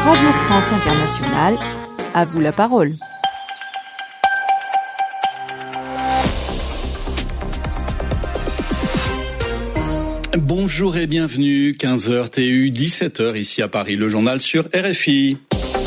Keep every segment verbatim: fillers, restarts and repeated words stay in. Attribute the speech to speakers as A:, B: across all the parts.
A: Radio France Internationale, à vous la parole.
B: Bonjour et bienvenue, quinze heures T U, dix-sept heures ici à Paris, le journal sur R F I.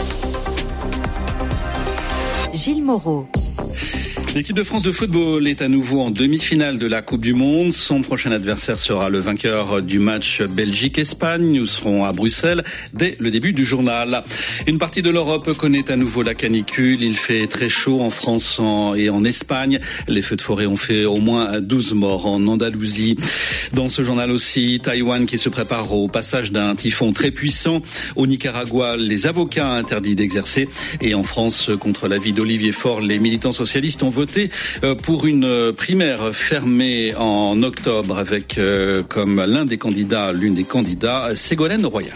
A: Gilles Moreau.
B: L'équipe de France de football est à nouveau en demi-finale de la Coupe du Monde. Son prochain adversaire sera le vainqueur du match Belgique-Espagne. Nous serons à Bruxelles dès le début du journal. Une partie de l'Europe connaît à nouveau la canicule. Il fait très chaud en France et en Espagne. Les feux de forêt ont fait au moins douze morts en Andalousie. Dans ce journal aussi, Taïwan qui se prépare au passage d'un typhon très puissant. Au Nicaragua, les avocats interdits d'exercer. Et en France, contre l'avis d'Olivier Faure, les militants socialistes ont voté pour une primaire fermée en octobre avec euh, comme l'un des candidats, l'une des candidats, Ségolène Royal.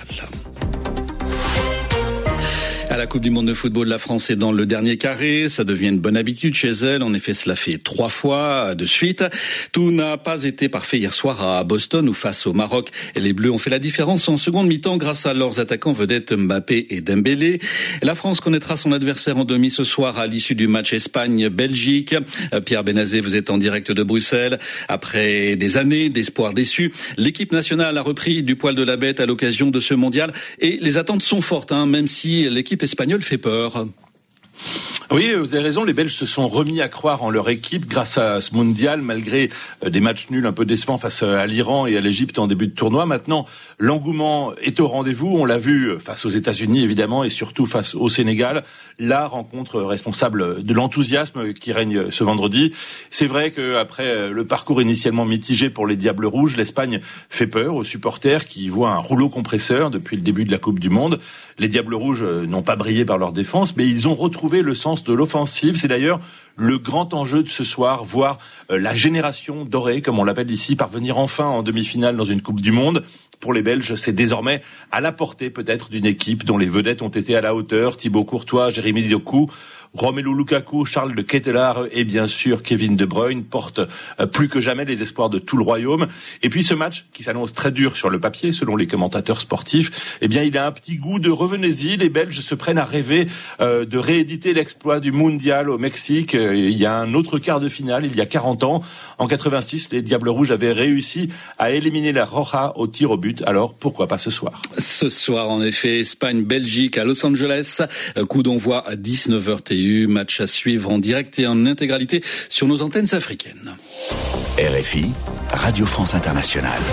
B: À la Coupe du Monde de football, la France est dans le dernier carré. Ça devient une bonne habitude chez elle. En effet, cela fait trois fois de suite. Tout n'a pas été parfait hier soir à Boston où face au Maroc, les Bleus ont fait la différence en seconde mi-temps grâce à leurs attaquants vedettes Mbappé et Dembélé. La France connaîtra son adversaire en demi ce soir à l'issue du match Espagne-Belgique. Pierre Benazé, vous êtes en direct de Bruxelles. Après des années d'espoir déçu, l'équipe nationale a repris du poil de la bête à l'occasion de ce mondial et les attentes sont fortes, hein, même si l'équipe espagnole fait peur.
C: Oui, vous avez raison, les Belges se sont remis à croire en leur équipe grâce à ce mondial, malgré des matchs nuls un peu décevants face à l'Iran et à l'Égypte en début de tournoi. Maintenant, l'engouement est au rendez-vous. On l'a vu face aux États-Unis, évidemment, et surtout face au Sénégal. La rencontre responsable de l'enthousiasme qui règne ce vendredi. C'est vrai qu'après le parcours initialement mitigé pour les Diables Rouges, l'Espagne fait peur aux supporters qui voient un rouleau compresseur depuis le début de la Coupe du Monde. Les Diables Rouges n'ont pas brillé par leur défense, mais ils ont retrouvé le sens de l'offensive. C'est d'ailleurs le grand enjeu de ce soir, voir la génération dorée, comme on l'appelle ici, parvenir enfin en demi-finale dans une Coupe du Monde. Pour les Belges, c'est désormais à la portée peut-être d'une équipe dont les vedettes ont été à la hauteur. Thibaut Courtois, Jérémy Doku, Romelu Lukaku, Charles de Ketelaere et bien sûr Kevin De Bruyne portent plus que jamais les espoirs de tout le royaume. Et puis ce match, qui s'annonce très dur sur le papier selon les commentateurs sportifs, eh bien il a un petit goût de revenez-y. Les Belges se prennent à rêver euh, de rééditer l'exploit du mondial au Mexique. Il y a un autre quart de finale, il y a quarante ans. En quatre-vingt-six, les Diables Rouges avaient réussi à éliminer la Roja au tir au but. Alors pourquoi pas ce soir ?
B: Ce soir, en effet, Espagne-Belgique à Los Angeles. Coup d'envoi à dix-neuf heures T U. Match à suivre en direct et en intégralité sur nos antennes africaines.
D: R F I, Radio France Internationale.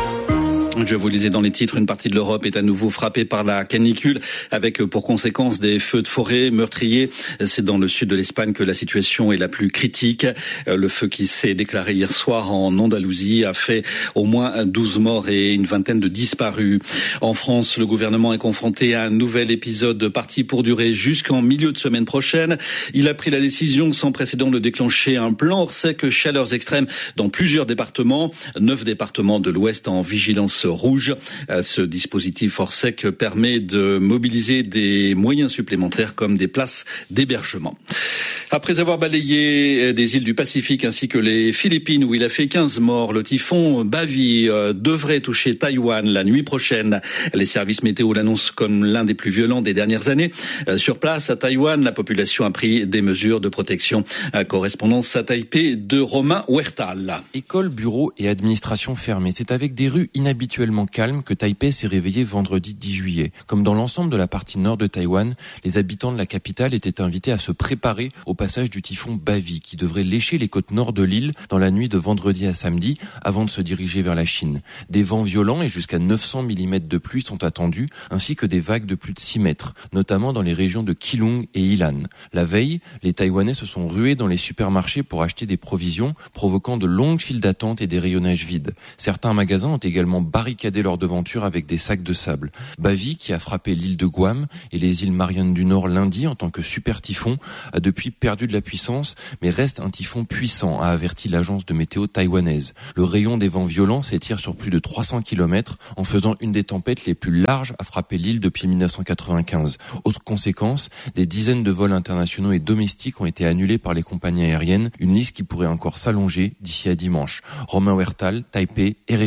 B: Je vous lisais dans les titres, une partie de l'Europe est à nouveau frappée par la canicule avec pour conséquence des feux de forêt meurtriers. C'est dans le sud de l'Espagne que la situation est la plus critique. Le feu qui s'est déclaré hier soir en Andalousie a fait au moins douze morts et une vingtaine de disparus. En France, le gouvernement est confronté à un nouvel épisode parti pour durer jusqu'en milieu de semaine prochaine. Il a pris la décision sans précédent de déclencher un plan hors-sec chaleurs extrêmes dans plusieurs départements. Neuf départements de l'Ouest en vigilance rouge. Ce dispositif hors-sec permet de mobiliser des moyens supplémentaires comme des places d'hébergement. Après avoir balayé des îles du Pacifique ainsi que les Philippines où il a fait quinze morts, le typhon Bavi devrait toucher Taïwan la nuit prochaine. Les services météo l'annoncent comme l'un des plus violents des dernières années. Sur place, à Taïwan, la population a pris des mesures de protection. Correspondance à Taipei de Romain Huertal.
E: École, bureaux et administration fermées. C'est avec des rues inhabituelles calme que Taipei s'est réveillé vendredi dix juillet. Comme dans l'ensemble de la partie nord de Taïwan, les habitants de la capitale étaient invités à se préparer au passage du typhon Bavi qui devrait lécher les côtes nord de l'île dans la nuit de vendredi à samedi avant de se diriger vers la Chine. Des vents violents et jusqu'à neuf cents millimètres de pluie sont attendus ainsi que des vagues de plus de six mètres, notamment dans les régions de Keelung et Ilan. La veille, les Taïwanais se sont rués dans les supermarchés pour acheter des provisions, provoquant de longues files d'attente et des rayonnages vides. Certains magasins ont également barricadé leur devanture avec des sacs de sable. Bavi, qui a frappé l'île de Guam et les îles Mariannes du Nord lundi en tant que super typhon, a depuis perdu de la puissance, mais reste un typhon puissant, a averti l'agence de météo taïwanaise. Le rayon des vents violents s'étire sur plus de trois cents kilomètres, en faisant une des tempêtes les plus larges à frapper l'île depuis mille neuf cent quatre-vingt-quinze. Autre conséquence, des dizaines de vols internationaux et domestiques ont été annulés par les compagnies aériennes, une liste qui pourrait encore s'allonger d'ici à dimanche. Romain Huertal, Taipei, R F I.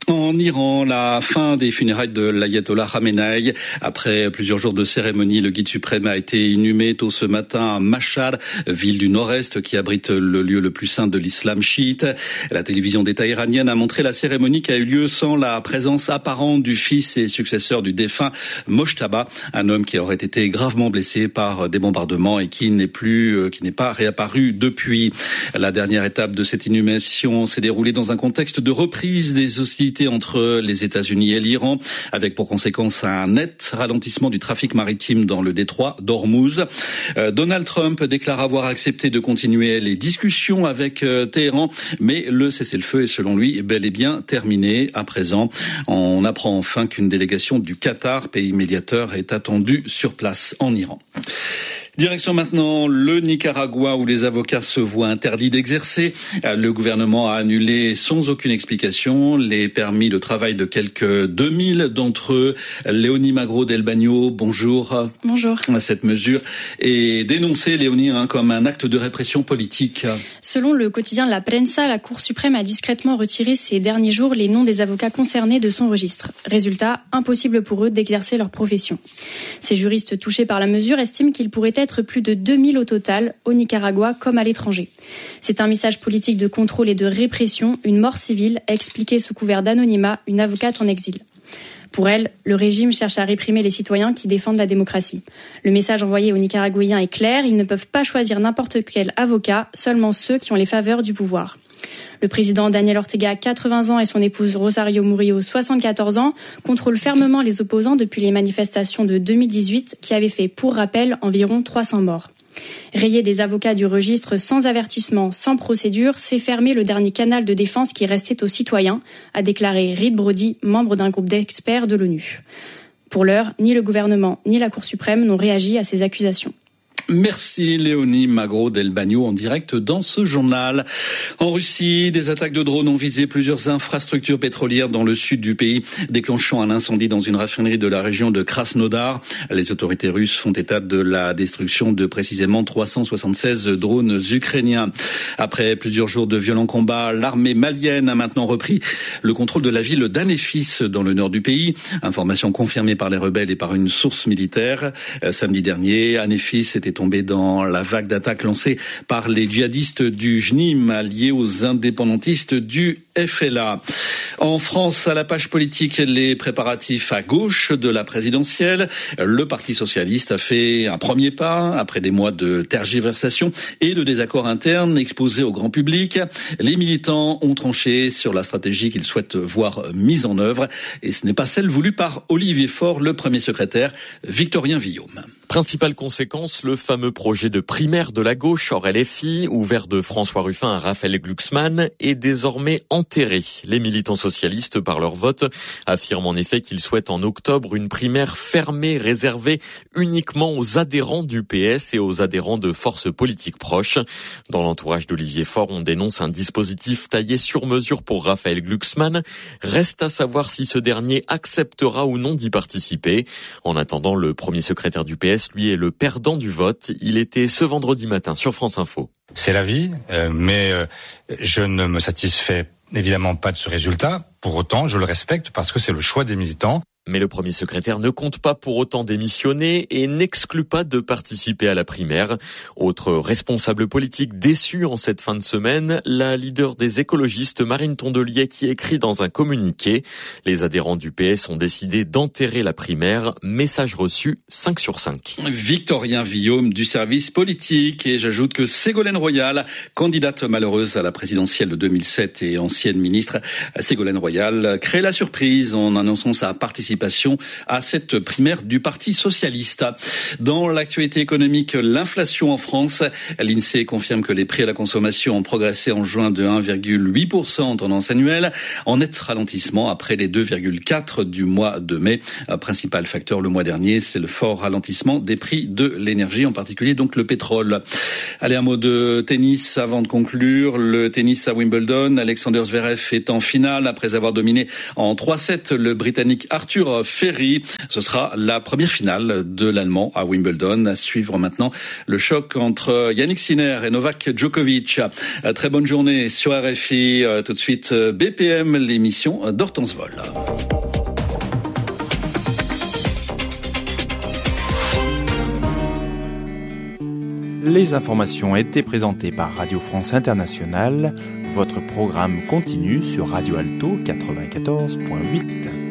B: En Iran, la fin des funérailles de l'ayatollah Khamenei. Après plusieurs jours de cérémonie, le guide suprême a été inhumé tôt ce matin à Mashhad, ville du nord-est qui abrite le lieu le plus saint de l'islam chiite. La télévision d'État iranienne a montré la cérémonie qui a eu lieu sans la présence apparente du fils et successeur du défunt Mojtaba, un homme qui aurait été gravement blessé par des bombardements et qui n'est plus, qui n'est pas réapparu depuis. La dernière étape de cette inhumation s'est déroulée dans un contexte de reprise des hostilités entre les États-Unis et l'Iran, avec pour conséquence un net ralentissement du trafic maritime dans le détroit d'Ormuz. Euh, Donald Trump déclare avoir accepté de continuer les discussions avec euh, Téhéran, mais le cessez-le-feu est selon lui bel et bien terminé à présent. On apprend enfin qu'une délégation du Qatar, pays médiateur, est attendue sur place en Iran. Direction maintenant le Nicaragua où les avocats se voient interdits d'exercer. Le gouvernement a annulé sans aucune explication les permis de travail de quelques deux mille d'entre eux. Léonie Magro del Bagno, bonjour.
F: Bonjour.
B: Cette mesure est dénoncée, Léonie, hein, comme un acte de répression politique.
F: Selon le quotidien La Prensa, la Cour suprême a discrètement retiré ces derniers jours les noms des avocats concernés de son registre. Résultat, impossible pour eux d'exercer leur profession. Ces juristes touchés par la mesure estiment qu'il pourrait être plus de deux mille au total, au Nicaragua comme à l'étranger. C'est un message politique de contrôle et de répression, une mort civile, a expliqué sous couvert d'anonymat une avocate en exil. Pour elle, le régime cherche à réprimer les citoyens qui défendent la démocratie. Le message envoyé aux Nicaraguayens est clair, ils ne peuvent pas choisir n'importe quel avocat, seulement ceux qui ont les faveurs du pouvoir. Le président Daniel Ortega, quatre-vingts ans, et son épouse Rosario Murillo, soixante-quatorze ans, contrôlent fermement les opposants depuis les manifestations de deux mille dix-huit qui avaient fait, pour rappel, environ trois cents morts. Rayer des avocats du registre sans avertissement, sans procédure, c'est fermer le dernier canal de défense qui restait aux citoyens, a déclaré Reed Brody, membre d'un groupe d'experts de l'ONU. Pour l'heure, ni le gouvernement ni la Cour suprême n'ont réagi à ces accusations.
B: Merci Léonie Magro del Bagno en direct dans ce journal. En Russie, des attaques de drones ont visé plusieurs infrastructures pétrolières dans le sud du pays, déclenchant un incendie dans une raffinerie de la région de Krasnodar. Les autorités russes font état de la destruction de précisément trois cent soixante-seize drones ukrainiens. Après plusieurs jours de violents combats, l'armée malienne a maintenant repris le contrôle de la ville d'Anéfis dans le nord du pays. Information confirmée par les rebelles et par une source militaire. Samedi dernier, Anéfis était tombé dans la vague d'attaques lancée par les djihadistes du J N I M alliés aux indépendantistes du F L A. En France, à la page politique, les préparatifs à gauche de la présidentielle. Le Parti socialiste a fait un premier pas après des mois de tergiversation et de désaccords internes exposés au grand public. Les militants ont tranché sur la stratégie qu'ils souhaitent voir mise en œuvre et ce n'est pas celle voulue par Olivier Faure, le premier secrétaire, Victorien Villaume.
E: Principale conséquence, le fameux projet de primaire de la gauche hors L F I, ouvert de François Ruffin à Raphaël Glucksmann, est désormais enterré. Les militants socialistes, par leur vote, affirment en effet qu'ils souhaitent en octobre une primaire fermée, réservée uniquement aux adhérents du P S et aux adhérents de forces politiques proches. Dans l'entourage d'Olivier Faure, on dénonce un dispositif taillé sur mesure pour Raphaël Glucksmann. Reste à savoir si ce dernier acceptera ou non d'y participer. En attendant, le premier secrétaire du P S, lui, est le perdant du vote. Il était ce vendredi matin sur France Info.
G: C'est la vie, euh, mais euh, je ne me satisfais évidemment pas de ce résultat. Pour autant, je le respecte parce que c'est le choix des militants.
E: Mais le premier secrétaire ne compte pas pour autant démissionner et n'exclut pas de participer à la primaire. Autre responsable politique déçu en cette fin de semaine, la leader des écologistes Marine Tondelier qui écrit dans un communiqué « Les adhérents du P S ont décidé d'enterrer la primaire. Message reçu cinq sur cinq. »
B: Victorien Villaume du service politique. Et j'ajoute que Ségolène Royal, candidate malheureuse à la présidentielle de deux mille sept et ancienne ministre, Ségolène Royal crée la surprise en annonçant sa participation à cette primaire du Parti socialiste. Dans l'actualité économique, l'inflation en France, l'INSEE confirme que les prix à la consommation ont progressé en juin de un virgule huit pour cent en tendance annuelle, en net ralentissement après les deux virgule quatre pour cent du mois de mai. Principal facteur le mois dernier, c'est le fort ralentissement des prix de l'énergie, en particulier donc le pétrole. Allez, un mot de tennis avant de conclure. Le tennis à Wimbledon, Alexander Zverev est en finale après avoir dominé en trois sept le Britannique Arthur Arthur Ferry. Ce sera la première finale de l'Allemand à Wimbledon. À suivre maintenant le choc entre Yannick Sinner et Novak Djokovic. Très bonne journée sur R F I. Tout de suite B P M, l'émission d'Hortense Vol.
H: Les informations étaient présentées par Radio France Internationale. Votre programme continue sur Radio Alto quatre-vingt-quatorze point huit.